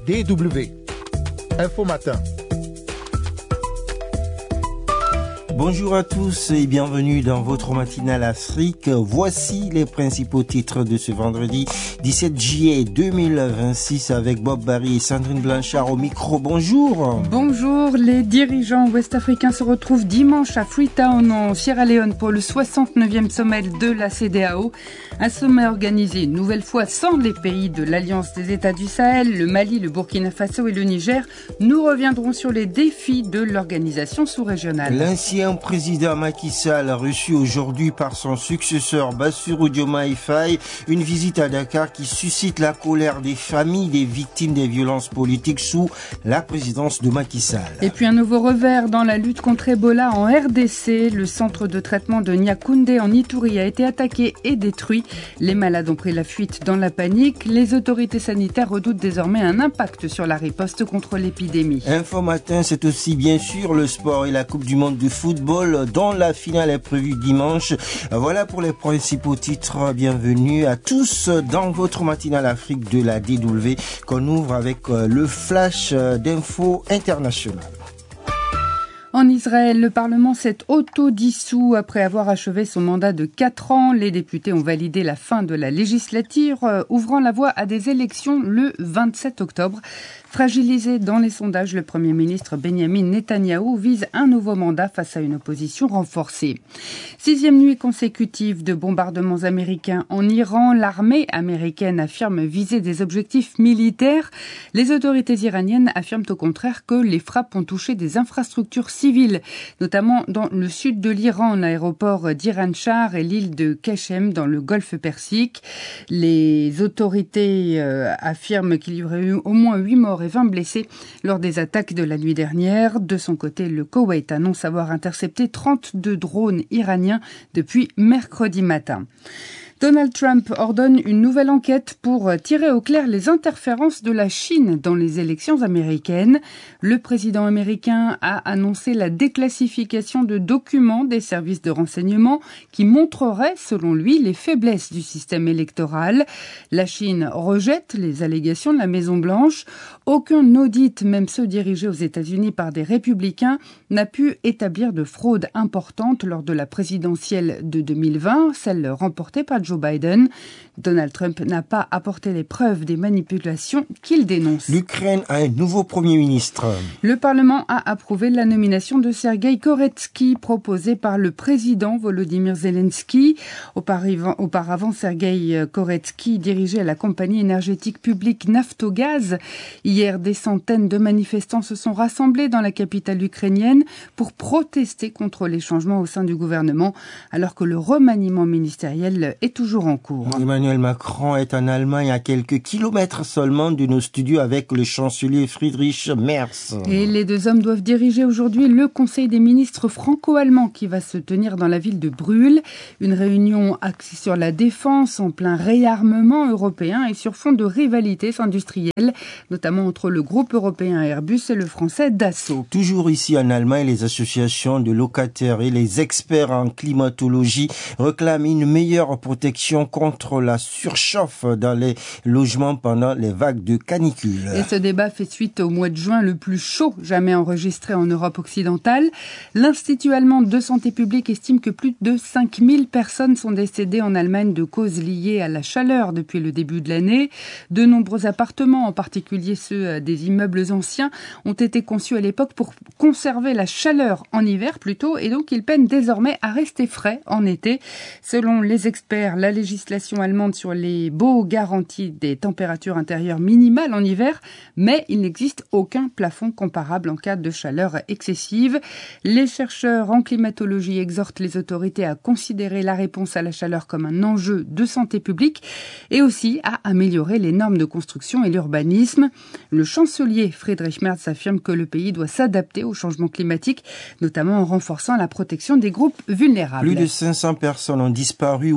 DW. Info Matin. Bonjour à tous et bienvenue dans votre matinale Afrique. Voici les principaux titres de ce vendredi 17 juillet 2026 avec Bob Barry et Sandrine Blanchard au micro. Bonjour. Bonjour, les dirigeants ouest-africains se retrouvent dimanche à Freetown en Sierra Leone pour le 69e sommet de la CEDEAO. Un sommet organisé une nouvelle fois sans les pays de l'Alliance des États du Sahel, le Mali, le Burkina Faso et le Niger. Nous reviendrons sur les défis de l'organisation sous-régionale. L'ancien président Macky Sall reçu aujourd'hui par son successeur Bassirou Diomaye Faye, une visite à Dakar qui suscite la colère des familles des victimes des violences politiques sous la présidence de Macky Sall. Et puis un nouveau revers dans la lutte contre Ebola en RDC. Le centre de traitement de Niakoundé en Ituri a été attaqué et détruit. Les malades ont pris la fuite dans la panique. Les autorités sanitaires redoutent désormais un impact sur la riposte contre l'épidémie. Info Matin, c'est aussi bien sûr le sport et la Coupe du Monde de football dont la finale est prévue dimanche. Voilà pour les principaux titres. Bienvenue à tous dans votre matinale Afrique de la DW qu'on ouvre avec le flash d'infos internationales. En Israël, le Parlement s'est autodissous après avoir achevé son mandat de 4 ans. Les députés ont validé la fin de la législature, ouvrant la voie à des élections le 27 octobre. Fragilisé dans les sondages, le Premier ministre Benjamin Netanyahou vise un nouveau mandat face à une opposition renforcée. 6e nuit consécutive de bombardements américains en Iran. L'armée américaine affirme viser des objectifs militaires. Les autorités iraniennes affirment au contraire que les frappes ont touché des infrastructures civiles, notamment dans le sud de l'Iran, l'aéroport d'Iran-Shah et l'île de Keshem dans le golfe Persique. Les autorités affirment qu'il y aurait eu au moins 8 morts et 20 blessés lors des attaques de la nuit dernière. De son côté, le Koweït annonce avoir intercepté 32 drones iraniens depuis mercredi matin. Donald Trump ordonne une nouvelle enquête pour tirer au clair les interférences de la Chine dans les élections américaines. Le président américain a annoncé la déclassification de documents des services de renseignement qui montreraient, selon lui, les faiblesses du système électoral. La Chine rejette les allégations de la Maison-Blanche. Aucun audit, même ceux dirigés aux États-Unis par des républicains, n'a pu établir de fraude importante lors de la présidentielle de 2020, celle remportée par Joe Biden. Donald Trump n'a pas apporté les preuves des manipulations qu'il dénonce. L'Ukraine a un nouveau Premier ministre. Le Parlement a approuvé la nomination de Sergueï Koretsky, proposé par le président Volodymyr Zelensky. Auparavant, Sergueï Koretsky dirigeait la compagnie énergétique publique Naftogaz. Hier, des centaines de manifestants se sont rassemblés dans la capitale ukrainienne pour protester contre les changements au sein du gouvernement, alors que le remaniement ministériel est toujours en cours. Emmanuel Macron est en Allemagne à quelques kilomètres seulement de nos studios avec le chancelier Friedrich Merz. Et les deux hommes doivent diriger aujourd'hui le Conseil des ministres franco-allemands qui va se tenir dans la ville de Brühl. Une réunion axée sur la défense en plein réarmement européen et sur fond de rivalités industrielles, notamment entre le groupe européen Airbus et le français Dassault. Toujours ici en Allemagne, les associations de locataires et les experts en climatologie réclament une meilleure protection contre la surchauffe dans les logements pendant les vagues de canicule. Et ce débat fait suite au mois de juin le plus chaud jamais enregistré en Europe occidentale. L'Institut allemand de santé publique estime que plus de 5000 personnes sont décédées en Allemagne de causes liées à la chaleur depuis le début de l'année. De nombreux appartements, en particulier ceux des immeubles anciens, ont été conçus à l'époque pour conserver la chaleur en hiver plutôt, et donc ils peinent désormais à rester frais en été. Selon les experts, la législation allemande sur les baux garantit des températures intérieures minimales en hiver, mais il n'existe aucun plafond comparable en cas de chaleur excessive. Les chercheurs en climatologie exhortent les autorités à considérer la réponse à la chaleur comme un enjeu de santé publique et aussi à améliorer les normes de construction et l'urbanisme. Le chancelier Friedrich Merz affirme que le pays doit s'adapter au changement climatique, notamment en renforçant la protection des groupes vulnérables. Plus de 500 personnes ont disparu ou trouvé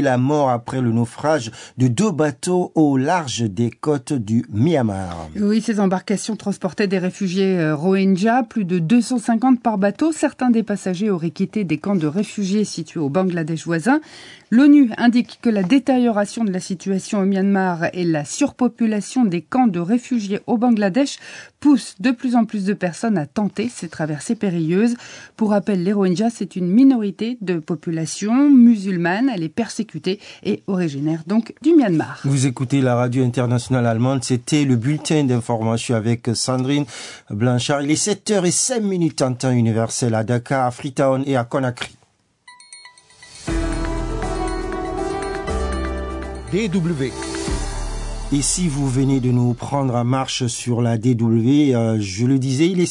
confirmé la mort après le naufrage de 2 bateaux au large des côtes du Myanmar. Oui, ces embarcations transportaient des réfugiés Rohingyas, plus de 250 par bateau. Certains des passagers auraient quitté des camps de réfugiés situés au Bangladesh voisin. L'ONU indique que la détérioration de la situation au Myanmar et la surpopulation des camps de réfugiés au Bangladesh poussent de plus en plus de personnes à tenter ces traversées périlleuses. Pour rappel, les Rohingyas, c'est une minorité de population musulmane. Elle est persécutée et originaire donc du Myanmar. Vous écoutez la radio internationale allemande. C'était le bulletin d'information avec Sandrine Blanchard. Il est 7h05 en temps universel à Dakar, à Freetown et à Conakry. DW. Et si vous venez de nous prendre en marche sur la DW, je le disais, il est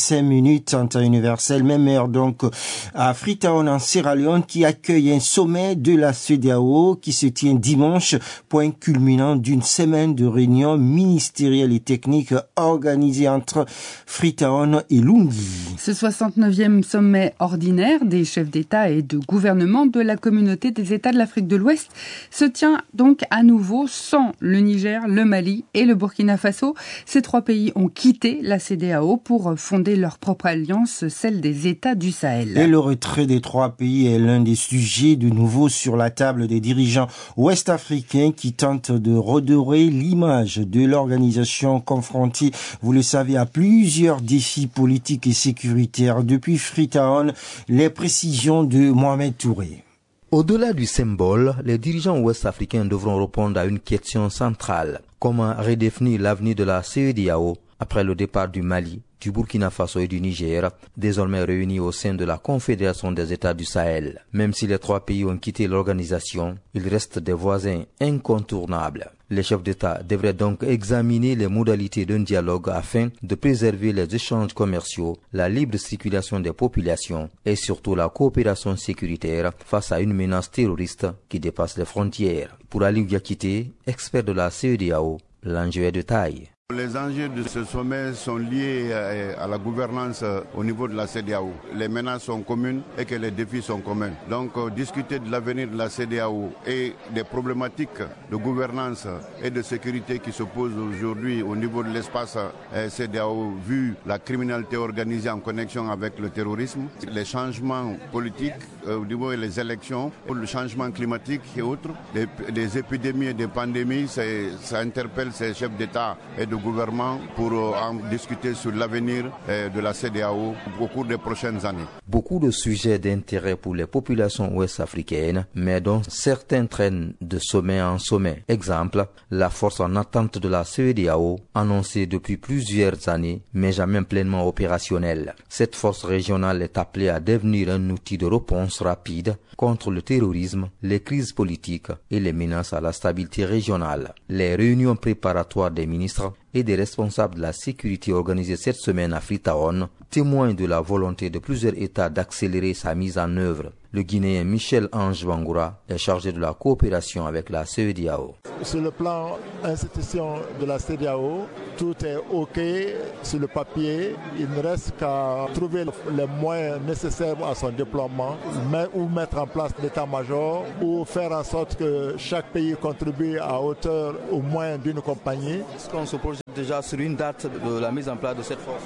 7h05 en temps universel, même heure donc à Freetown en Sierra Leone, qui accueille un sommet de la CEDEAO qui se tient dimanche, point culminant d'une semaine de réunions ministérielles et techniques organisées entre Freetown et Lungi. Ce 69e sommet ordinaire des chefs d'État et de gouvernement de la communauté des États de l'Afrique de l'Ouest se tient donc à nouveau sans le Niger, le Mali et le Burkina Faso. Ces 3 pays ont quitté la CEDEAO pour fonder leur propre alliance, celle des États du Sahel. Et le retrait des 3 pays est l'un des sujets de nouveau sur la table des dirigeants ouest-africains qui tentent de redorer l'image de l'organisation confrontée, vous le savez, à plusieurs défis politiques et sécuritaires. Depuis Freetown, les précisions de Mohamed Touré. Au-delà du symbole, les dirigeants ouest-africains devront répondre à une question centrale. Comment redéfinir l'avenir de la CEDEAO après le départ du Mali, du Burkina Faso et du Niger, désormais réunis au sein de la Confédération des États du Sahel. Même si les 3 pays ont quitté l'organisation, ils restent des voisins incontournables. Les chefs d'État devraient donc examiner les modalités d'un dialogue afin de préserver les échanges commerciaux, la libre circulation des populations et surtout la coopération sécuritaire face à une menace terroriste qui dépasse les frontières. Pour Aliou Diakité, expert de la CEDEAO, l'enjeu est de taille. Les enjeux de ce sommet sont liés à la gouvernance au niveau de la CEDEAO. Les menaces sont communes et que les défis sont communs. Donc discuter de l'avenir de la CEDEAO et des problématiques de gouvernance et de sécurité qui se posent aujourd'hui au niveau de l'espace CEDEAO, vu la criminalité organisée en connexion avec le terrorisme, les changements politiques au niveau des élections, le changement climatique et autres, les épidémies et des pandémies, ça interpelle ces chefs d'État et de gouvernement pour en discuter sur l'avenir de la CEDEAO au cours des prochaines années. Beaucoup de sujets d'intérêt pour les populations ouest-africaines, mais dont certains traînent de sommet en sommet. Exemple, la force en attente de la CEDEAO, annoncée depuis plusieurs années, mais jamais pleinement opérationnelle. Cette force régionale est appelée à devenir un outil de réponse rapide contre le terrorisme, les crises politiques et les menaces à la stabilité régionale. Les réunions préparatoires des ministres et des responsables de la sécurité organisées cette semaine à Freetown témoignent de la volonté de plusieurs États d'accélérer sa mise en œuvre. Le Guinéen Michel Ange Bangoura est chargé de la coopération avec la CEDEAO. Sur le plan institution de la CEDEAO, tout est OK sur le papier. Il ne reste qu'à trouver les moyens nécessaires à son déploiement, ou mettre en place l'état-major, ou faire en sorte que chaque pays contribue à hauteur au moins d'une compagnie. Est-ce qu'on se projette déjà sur une date de la mise en place de cette force?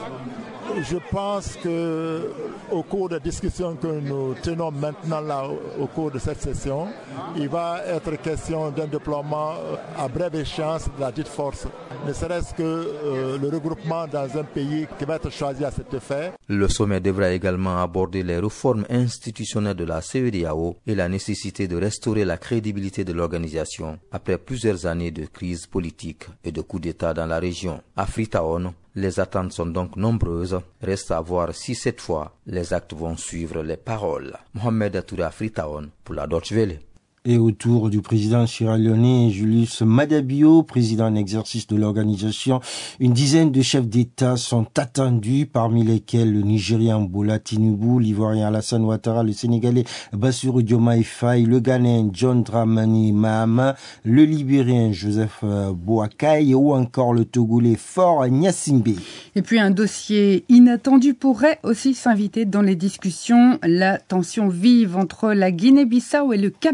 Je pense que au cours des discussions que nous tenons maintenant là, au cours de cette session, il va être question d'un déploiement à brève échéance de la dite force, ne serait-ce que le regroupement dans un pays qui va être choisi à cet effet. Le sommet devra également aborder les réformes institutionnelles de la CEDEAO et la nécessité de restaurer la crédibilité de l'organisation après plusieurs années de crise politique et de coups d'État dans la région. À Freetown, les attentes sont donc nombreuses. Reste à voir si cette fois, les actes vont suivre les paroles. Mohamed Atoura, Freetown, pour la Deutsche Welle. Et autour du président sierra-léonais Julius Maada Bio, président en exercice de l'organisation, une dizaine de chefs d'État sont attendus, parmi lesquels le Nigérien Bola Tinubu, l'Ivoirien Alassane Ouattara, le Sénégalais Bassirou Diomaye Faye, le Ghanéen John Dramani Mahama, le Libérien Joseph Boakai ou encore le Togolais Faure Gnassingbé. Et puis un dossier inattendu pourrait aussi s'inviter dans les discussions, la tension vive entre la Guinée-Bissau et le Cap-Vert.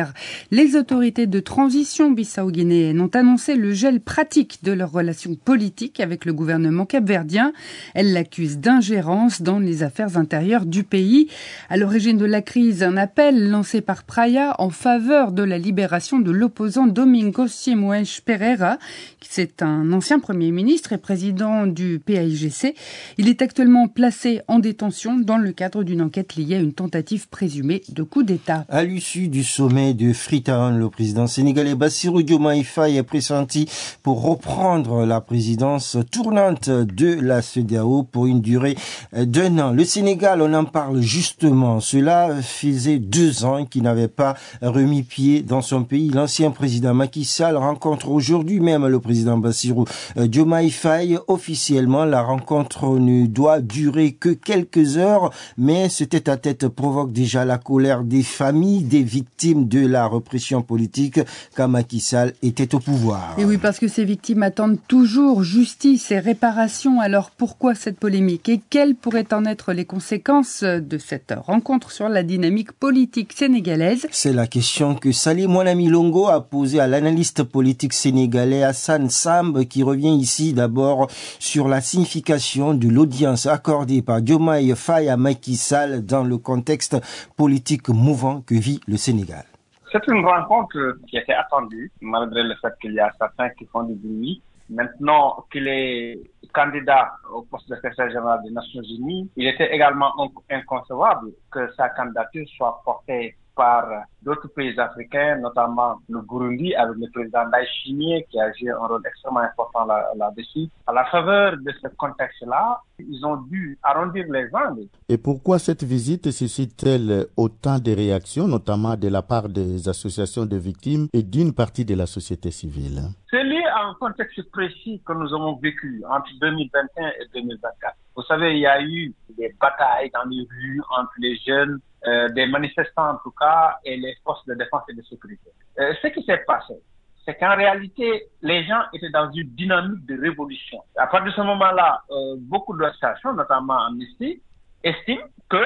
Hier, les autorités de transition bissau-guinéenne ont annoncé le gel pratique de leurs relations politiques avec le gouvernement capverdien. Elles l'accusent d'ingérence dans les affaires intérieures du pays. À l'origine de la crise, un appel lancé par Praia en faveur de la libération de l'opposant Domingos Simões Pereira. C'est un ancien Premier ministre et président du PAIGC. Il est actuellement placé en détention dans le cadre d'une enquête liée à une tentative présumée de coup d'État. À l'issue du sommet de Freetown, le président sénégalais Bassirou Diomaye Faye est pressenti pour reprendre la présidence tournante de la CEDEAO pour une durée d'1 an. Le Sénégal, on en parle justement. Cela faisait 2 ans qu'il n'avait pas remis pied dans son pays. L'ancien président Macky Sall rencontre aujourd'hui même le président Bassirou Diomaye Faye. Officiellement, la rencontre ne doit durer que quelques heures, mais ce tête-à-tête provoque déjà la colère des familles des victimes de la répression politique quand Macky Sall était au pouvoir. Et oui, parce que ces victimes attendent toujours justice et réparation. Alors pourquoi cette polémique et quelles pourraient en être les conséquences de cette rencontre sur la dynamique politique sénégalaise? C'est la question que Salih Monami Longo a posée à l'analyste politique sénégalais Hassan Samb, qui revient ici d'abord sur la signification de l'audience accordée par Diomaye Faye à Macky Sall dans le contexte politique mouvant que vit le Sénégal. C'est une rencontre qui était attendue, malgré le fait qu'il y a certains qui font du bruit. Maintenant qu'il est candidat au poste de secrétaire général des Nations Unies, il était également inconcevable que sa candidature soit portée par d'autres pays africains, notamment le Burundi, avec le président Ndayishimiye, qui a joué un rôle extrêmement important là-dessus. À la faveur de ce contexte-là, ils ont dû arrondir les angles. Et pourquoi cette visite suscite-t-elle autant de réactions, notamment de la part des associations de victimes et d'une partie de la société civile? C'est lié à un contexte précis que nous avons vécu entre 2021 et 2024. Vous savez, il y a eu des batailles dans les rues entre les jeunes, des manifestants en tout cas, et les forces de défense et de sécurité. Ce qui s'est passé, c'est qu'en réalité, les gens étaient dans une dynamique de révolution. À partir de ce moment-là, beaucoup d'associations, notamment Amnesty, estiment que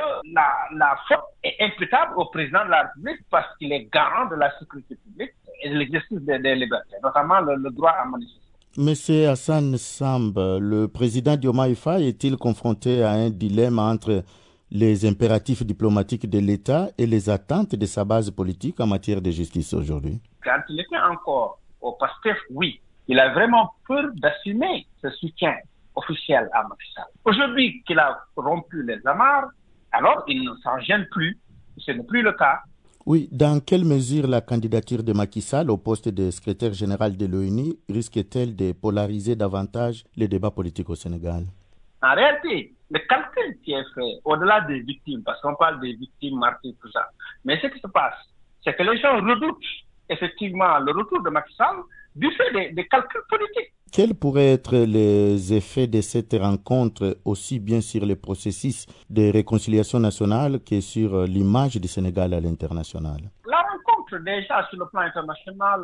la faute est imputable au président de la République parce qu'il est garant de la sécurité publique et de l'exercice des libertés, notamment le droit à manifester. Monsieur Hassan Samb, le président Diomaye Faye est-il confronté à un dilemme entre les impératifs diplomatiques de l'État et les attentes de sa base politique en matière de justice aujourd'hui? Quand il était encore au PASTEF, oui, il a vraiment peur d'assumer ce soutien officiel à Macky Sall. Aujourd'hui qu'il a rompu les amarres, alors il ne s'en gêne plus, ce n'est plus le cas. Oui, dans quelle mesure la candidature de Macky Sall au poste de secrétaire général de l'ONU risque-t-elle de polariser davantage les débats politiques au Sénégal? En réalité, le calcul qui est fait, au-delà des victimes, parce qu'on parle des victimes martyres, tout ça, mais ce qui se passe, c'est que les gens redoutent effectivement le retour de Macky Sall du fait des calculs politiques. Quels pourraient être les effets de cette rencontre, aussi bien sur le processus de réconciliation nationale que sur l'image du Sénégal à l'international? La rencontre, déjà, sur le plan international,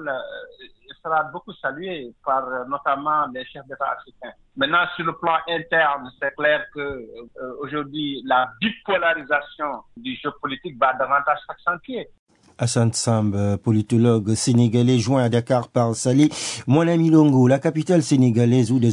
sera beaucoup saluée par notamment les chefs d'État africains. Maintenant, sur le plan interne, c'est clair que aujourd'hui, la bipolarisation du jeu politique va davantage s'accentuer. Hassan Samb, politologue sénégalais, joint à Dakar par Salih Monami Longo, la capitale sénégalaise où des